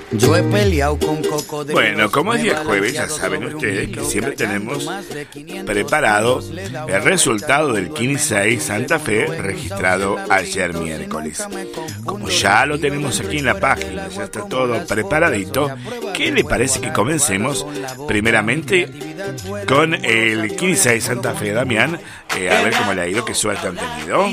Yo he peleado con cocodrilos. Bueno, como es día jueves, ya saben ustedes que siempre tenemos preparado el resultado del 15 Santa Fe registrado ayer miércoles. Como ya lo tenemos aquí en la página, ya está todo preparadito, ¿qué le parece que comencemos primeramente con el 15 Santa Fe, Damián? A ver cómo le ha ido, qué suerte han tenido.